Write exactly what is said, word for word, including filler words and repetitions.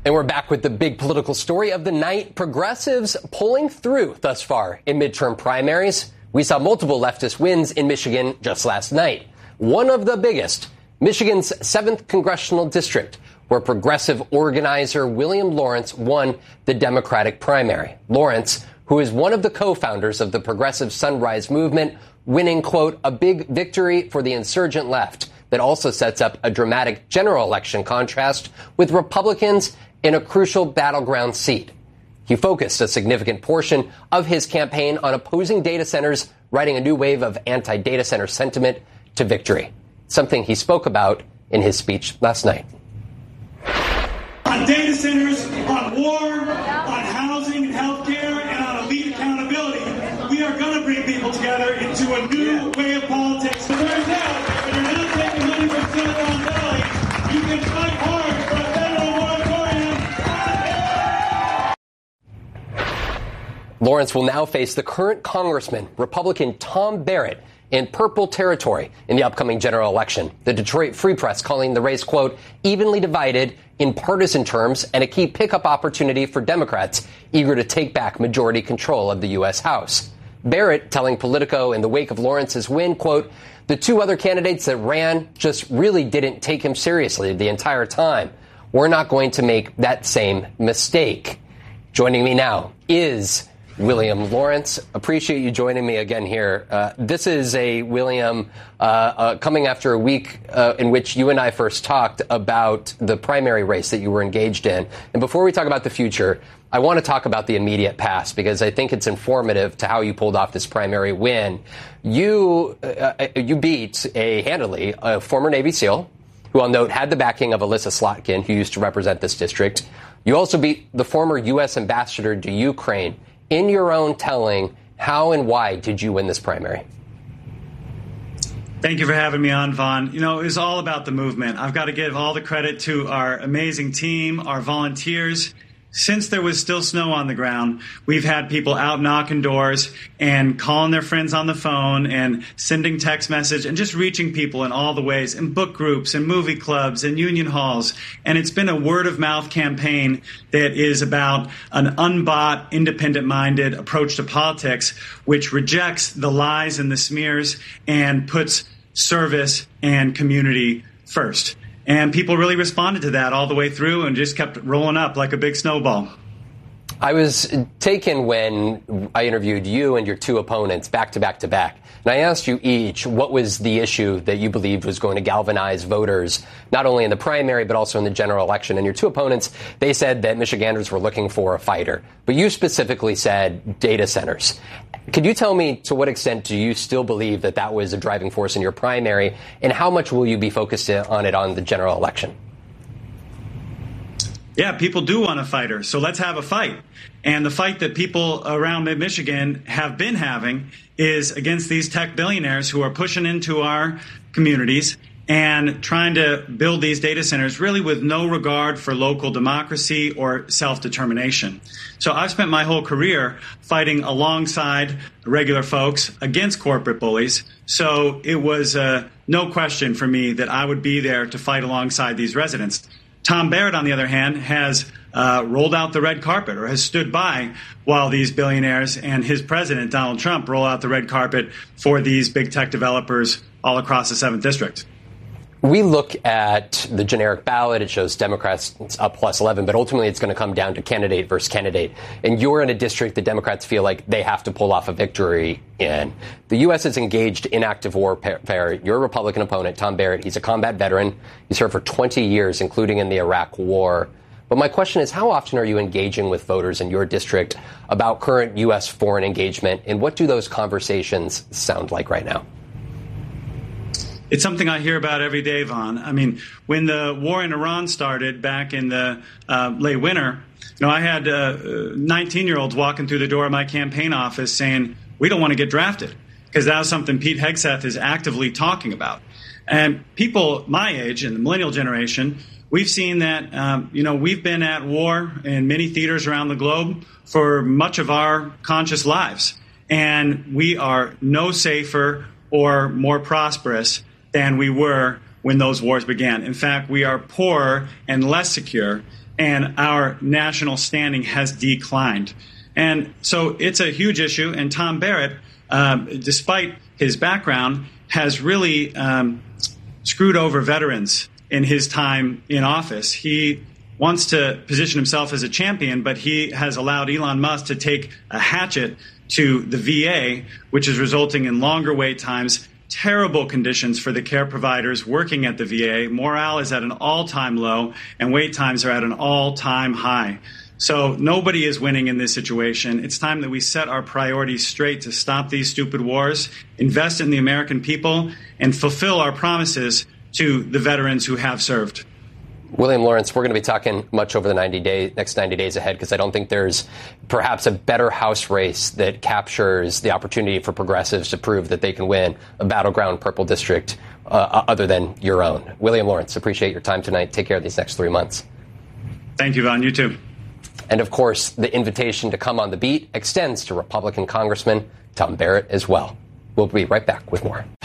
And we're back with the big political story of the night. Progressives pulling through thus far in midterm primaries. We saw multiple leftist wins in Michigan just last night. One of the biggest, Michigan's seventh congressional district, where progressive organizer William Lawrence won the Democratic primary. Lawrence, who is one of the co-founders of the Progressive Sunrise Movement, winning, quote, a big victory for the insurgent left that also sets up a dramatic general election contrast with Republicans in a crucial battleground seat. He focused a significant portion of his campaign on opposing data centers, riding a new wave of anti-data center sentiment to victory, something he spoke about in his speech last night. On data centers, on war, on housing and health care, and on elite accountability, we are going to bring people together into a new way of politics. So there's out, if you're not taking money from Silicon Valley, you can fight hard for a federal moratorium. Lawrence will now face the current Congressman, Republican Tom Barrett, in purple territory in the upcoming general election. The Detroit Free Press calling the race, quote, evenly divided in partisan terms and a key pickup opportunity for Democrats eager to take back majority control of the U S. House. Barrett telling Politico in the wake of Lawrence's win, quote, the two other candidates that ran just really didn't take him seriously the entire time. We're not going to make that same mistake. Joining me now is William Lawrence. Appreciate you joining me again here. Uh, this is a William uh, uh, coming after a week uh, in which you and I first talked about the primary race that you were engaged in. And before we talk about the future, I want to talk about the immediate past because I think it's informative to how you pulled off this primary win. You uh, you beat a handily a former Navy SEAL, who I'll note had the backing of Alyssa Slotkin, who used to represent this district. You also beat the former U S ambassador to Ukraine. In your own telling, how and why did you win this primary? Thank you for having me on, Vaughn. You know, it was all about the movement. I've got to give all the credit to our amazing team, our volunteers. Since there was still snow on the ground, we've had people out knocking doors and calling their friends on the phone and sending text message and just reaching people in all the ways, in book groups and movie clubs and union halls. And it's been a word of mouth campaign that is about an unbought, independent-minded approach to politics, which rejects the lies and the smears and puts service and community first. And people really responded to that all the way through and just kept rolling up like a big snowball. I was taken when I interviewed you and your two opponents back to back to back. And I asked you each what was the issue that you believed was going to galvanize voters, not only in the primary, but also in the general election. And your two opponents, they said that Michiganders were looking for a fighter. But you specifically said data centers. Could you tell me to what extent do you still believe that that was a driving force in your primary, and how much will you be focused on it on the general election? Yeah, people do want a fighter, so let's have a fight. And the fight that people around mid-Michigan have been having is against these tech billionaires who are pushing into our communities and trying to build these data centers really with no regard for local democracy or self-determination. So I've spent my whole career fighting alongside regular folks against corporate bullies. So it was uh, no question for me that I would be there to fight alongside these residents. Tom Barrett, on the other hand, has uh, rolled out the red carpet or has stood by while these billionaires and his president, Donald Trump, roll out the red carpet for these big tech developers all across the seventh District. We look at the generic ballot. It shows Democrats up plus eleven, but ultimately it's going to come down to candidate versus candidate. And you're in a district that Democrats feel like they have to pull off a victory in. The U S is engaged in active warfare. Your Republican opponent, Tom Barrett, he's a combat veteran. He served for twenty years, including in the Iraq War. But my question is, how often are you engaging with voters in your district about current U S foreign engagement, and what do those conversations sound like right now? It's something I hear about every day, Vaughn. I mean, when the war in Iran started back in the uh, late winter, you know, I had uh, nineteen-year-olds walking through the door of my campaign office saying, we don't want to get drafted, because that was something Pete Hegseth is actively talking about. And people my age and the millennial generation, we've seen that, um, you know, we've been at war in many theaters around the globe for much of our conscious lives. And we are no safer or more prosperous than we were when those wars began. In fact, we are poorer and less secure and our national standing has declined. And so it's a huge issue. And Tom Barrett, um, despite his background, has really um, screwed over veterans in his time in office. He wants to position himself as a champion, but he has allowed Elon Musk to take a hatchet to the V A, which is resulting in longer wait times, terrible conditions for the care providers working at the V A. Morale is at an all-time low, and wait times are at an all-time high. So nobody is winning in this situation. It's time that we set our priorities straight to stop these stupid wars, invest in the American people, and fulfill our promises to the veterans who have served. William Lawrence, we're going to be talking much over the ninety day, next ninety days ahead, because I don't think there's perhaps a better House race that captures the opportunity for progressives to prove that they can win a battleground purple district uh, other than your own. William Lawrence, appreciate your time tonight. Take care of these next three months. Thank you, Vaughn. You too. And, of course, the invitation to come on the beat extends to Republican Congressman Tom Barrett as well. We'll be right back with more.